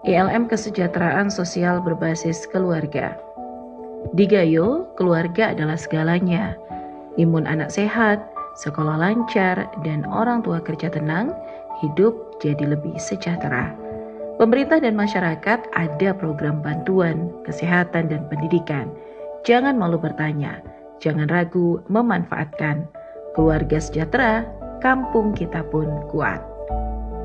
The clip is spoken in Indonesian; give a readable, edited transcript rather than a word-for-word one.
ILM Kesejahteraan Sosial Berbasis Keluarga. Di Gayo, keluarga adalah segalanya. Imun anak sehat, sekolah lancar, dan orang tua kerja tenang, hidup jadi lebih sejahtera. Pemerintah dan masyarakat ada program bantuan, kesehatan, dan pendidikan. Jangan malu bertanya, jangan ragu memanfaatkan. Keluarga sejahtera, kampung kita pun kuat.